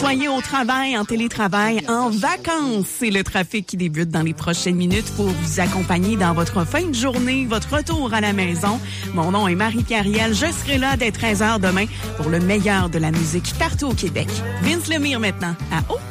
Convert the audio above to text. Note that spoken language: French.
soyez au travail, en télétravail, en vacances. C'est le trafic qui débute dans les prochaines minutes pour vous accompagner dans votre fin de journée, votre retour à la maison. Mon nom est Marie-Pierre Riel. Je serai là dès 13h demain pour le meilleur de la musique partout au Québec. Vince Lemire maintenant à